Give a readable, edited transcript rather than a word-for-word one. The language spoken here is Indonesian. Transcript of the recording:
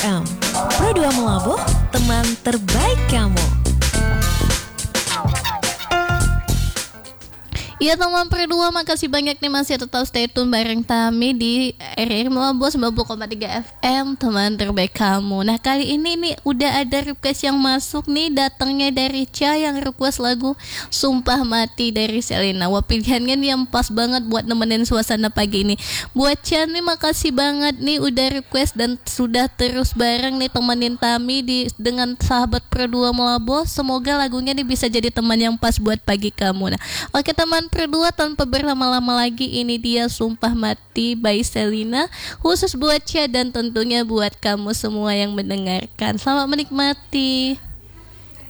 FM. Pro 2 Melabuh, teman terbaik kamu. Iya teman Pro 2, makasih banyak nih masih tetap stay tune bareng kami di RRI Melabuh 90,3 FM, teman terbaik kamu. Nah kali ini nih udah ada request yang masuk nih, datangnya dari Cha yang request lagu Sumpah Mati dari Selena. Wah, pilihannya nih yang pas banget buat nemenin suasana pagi ini. Buat Cha nih makasih banget nih udah request dan sudah terus bareng nih temenin kami dengan sahabat Pro 2 Melabuh. Semoga lagunya nih bisa jadi teman yang pas buat pagi kamu. Nah, oke teman Pro 2, tanpa berlama-lama lagi, ini dia Sumpah Mati by Selena, khusus buat Cha dan tentunya buat kamu semua yang mendengarkan. Selamat menikmati.